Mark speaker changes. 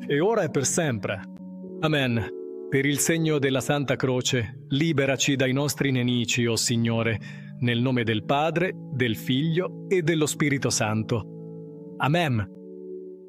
Speaker 1: e ora e per sempre. Amen. Per il segno della Santa Croce, liberaci dai nostri nemici, o Signore, nel nome del Padre, del Figlio e dello Spirito Santo. Amen.